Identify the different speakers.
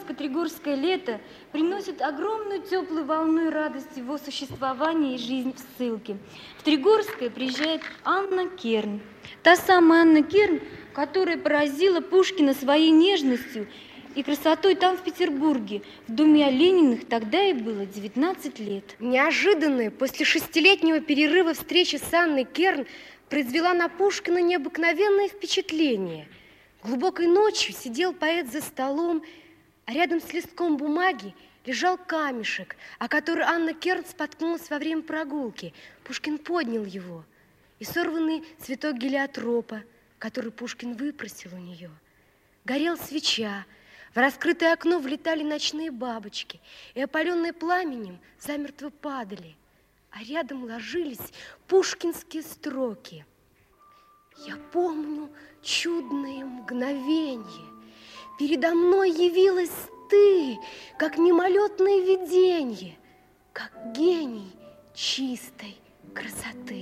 Speaker 1: Петригорское лето приносит огромную теплую волну и радость его существования и жизнь в ссылке. В Тригорское приезжает Анна Керн. Та самая Анна Керн, которая поразила Пушкина своей нежностью и красотой там, в Петербурге. В доме Олениных тогда ей было 19 лет.
Speaker 2: Неожиданная после 6-летнего перерыва встреча с Анной Керн произвела на Пушкина необыкновенное впечатление. Глубокой ночью сидел поэт за столом, а рядом с листком бумаги лежал камешек, о который Анна Керн споткнулась во время прогулки. Пушкин поднял его, и сорванный цветок гелиотропа, который Пушкин выпросил у нее. Горела свеча, в раскрытое окно влетали ночные бабочки, и, опаленные пламенем, замертво падали, а рядом ложились пушкинские строки. Я помню чудное мгновенье. Передо мной явилась ты, как мимолетное виденье, как гений чистой красоты.